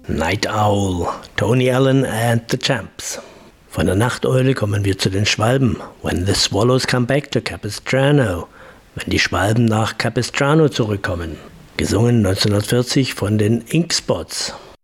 Night Owl, Tony Allen and the Champs. Von der Nachteule kommen wir zu den Schwalben. When the Swallows come back to Capistrano. Wenn die Schwalben nach Capistrano zurückkommen. Gesungen 1940 von den Ink Spots.